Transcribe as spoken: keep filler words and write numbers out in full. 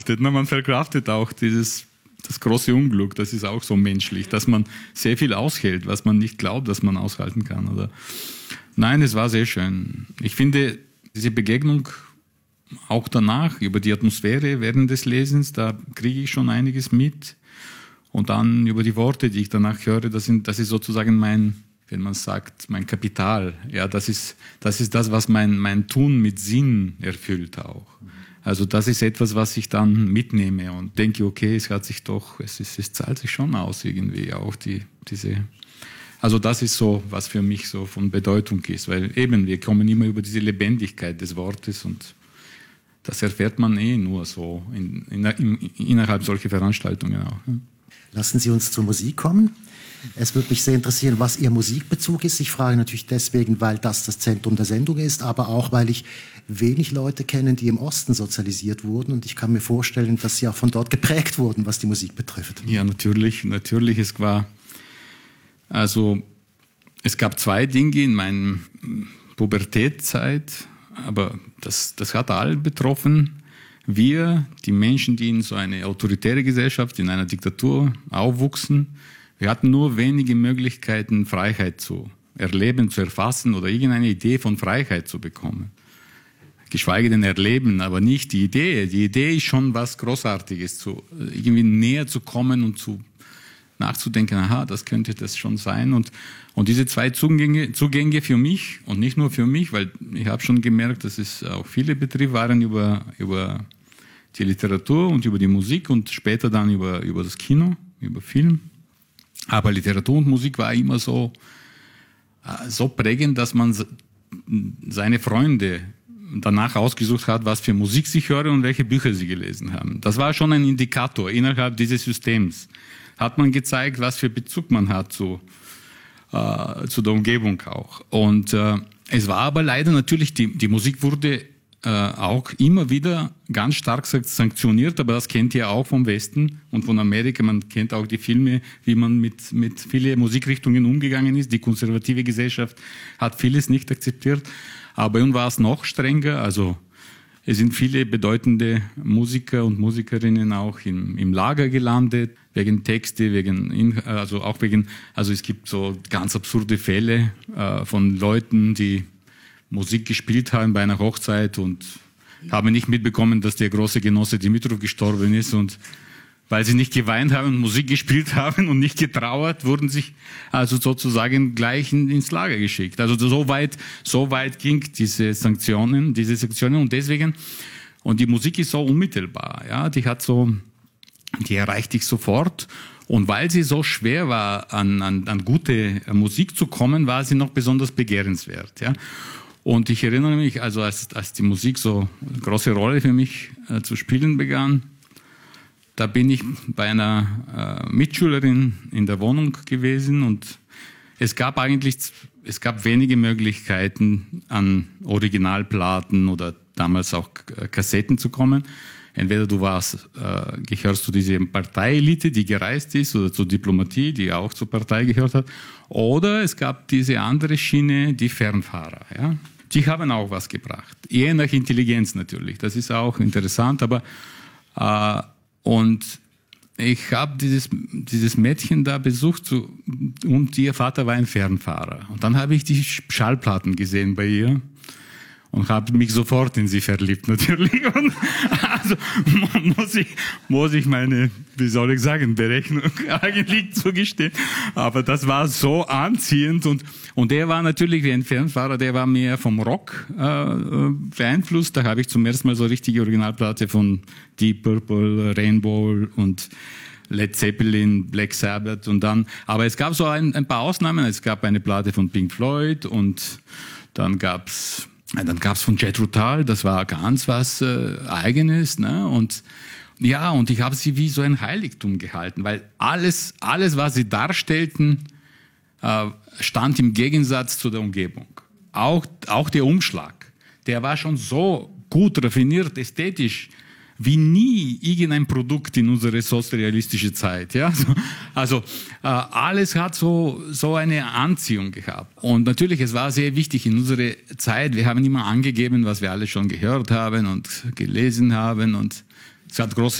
verkraftet. Ne? Man verkraftet auch dieses, das große Unglück, das ist auch so menschlich, dass man sehr viel aushält, was man nicht glaubt, dass man aushalten kann. Oder? Nein, es war sehr schön. Ich finde, diese Begegnung auch danach, über die Atmosphäre während des Lesens, da kriege ich schon einiges mit. Und dann über die Worte, die ich danach höre, das, sind, das ist sozusagen mein, wenn man sagt, mein Kapital. Ja, das ist das, ist das was mein, mein Tun mit Sinn erfüllt auch. Also das ist etwas, was ich dann mitnehme und denke, okay, es hat sich doch, es, ist, es zahlt sich schon aus irgendwie auch die, diese... Also das ist so, was für mich so von Bedeutung ist, weil eben, wir kommen immer über diese Lebendigkeit des Wortes und das erfährt man eh nur so in, in, in, innerhalb solcher Veranstaltungen auch. Lassen Sie uns zur Musik kommen. Es würde mich sehr interessieren, was Ihr Musikbezug ist. Ich frage natürlich deswegen, weil das das Zentrum der Sendung ist, aber auch, weil ich wenig Leute kenne, die im Osten sozialisiert wurden. Und ich kann mir vorstellen, dass Sie auch von dort geprägt wurden, was die Musik betrifft. Ja, natürlich. Natürlich. Es war, also, es gab zwei Dinge in meiner Pubertätzeit, aber das, das hat alle betroffen. Wir, die Menschen, die in so eine autoritäre Gesellschaft, in einer Diktatur aufwuchsen, wir hatten nur wenige Möglichkeiten, Freiheit zu erleben, zu erfassen oder irgendeine Idee von Freiheit zu bekommen. Geschweige denn erleben, aber nicht die Idee. Die Idee ist schon was Großartiges, zu, irgendwie näher zu kommen und zu nachzudenken, aha, das könnte das schon sein. Und, und diese zwei Zugänge, Zugänge für mich und nicht nur für mich, weil ich habe schon gemerkt, dass es auch viele Betriebe waren über, über die Literatur und über die Musik und später dann über, über das Kino, über Film. Aber Literatur und Musik war immer so, so prägend, dass man seine Freunde danach ausgesucht hat, was für Musik sie hören und welche Bücher sie gelesen haben. Das war schon ein Indikator innerhalb dieses Systems. Hat man gezeigt, was für Bezug man hat zu, äh, zu der Umgebung auch. Und äh, es war aber leider natürlich, die, die Musik wurde äh, auch immer wieder ganz stark sanktioniert, aber das kennt ihr auch vom Westen und von Amerika. Man kennt auch die Filme, wie man mit, mit vielen Musikrichtungen umgegangen ist. Die konservative Gesellschaft hat vieles nicht akzeptiert. Aber bei uns war es noch strenger. Also es sind viele bedeutende Musiker und Musikerinnen auch im, im Lager gelandet, wegen Texte, wegen, also auch wegen, also es gibt so ganz absurde Fälle äh, von Leuten, die Musik gespielt haben bei einer Hochzeit und haben nicht mitbekommen, dass der große Genosse Dimitrov gestorben ist und weil sie nicht geweint haben und Musik gespielt haben und nicht getrauert, wurden sich also sozusagen gleich in, ins Lager geschickt. Also so weit, so weit ging diese Sanktionen, diese Sanktionen und deswegen, und die Musik ist so unmittelbar, ja, die hat so, die erreicht dich sofort und weil sie so schwer war, an, an, an gute Musik zu kommen, war sie noch besonders begehrenswert, ja. Und ich erinnere mich, also als, als die Musik so eine große Rolle für mich äh, zu spielen begann, da bin ich bei einer äh, Mitschülerin in der Wohnung gewesen und es gab eigentlich, es gab wenige Möglichkeiten, an Originalplaten oder damals auch Kassetten zu kommen. Entweder du warst, äh, gehörst zu dieser Parteielite, die gereist ist, oder zur Diplomatie, die auch zur Partei gehört hat, oder es gab diese andere Schiene, die Fernfahrer, ja. Die haben auch was gebracht. Je nach Intelligenz natürlich. Das ist auch interessant, aber äh, und ich habe dieses, dieses Mädchen da besucht so, und ihr Vater war ein Fernfahrer. Und dann habe ich die Schallplatten gesehen bei ihr und habe mich sofort in sie verliebt natürlich. Und also muss ich, muss ich meine, wie soll ich sagen, Berechnung eigentlich zugestehen. Aber das war so anziehend und und der war natürlich wie ein Fernfahrer, der war mehr vom Rock äh, beeinflusst. Da habe ich zum ersten Mal so richtige Originalplatte von Deep Purple, Rainbow und Led Zeppelin, Black Sabbath und dann. Aber es gab so ein, ein paar Ausnahmen. Es gab eine Platte von Pink Floyd und dann gab's Dann gab's von Jethro Tull, das war ganz was äh, Eigenes, ne? Und ja, und ich habe sie wie so ein Heiligtum gehalten, weil alles, alles, was sie darstellten, äh, stand im Gegensatz zu der Umgebung. Auch, auch der Umschlag, der war schon so gut raffiniert, ästhetisch, wie nie irgendein Produkt in unserer sozrealistischen Zeit. Ja? Also äh, alles hat so, so eine Anziehung gehabt. Und natürlich, es war sehr wichtig in unserer Zeit, wir haben immer angegeben, was wir alle schon gehört haben und gelesen haben. Und es hat große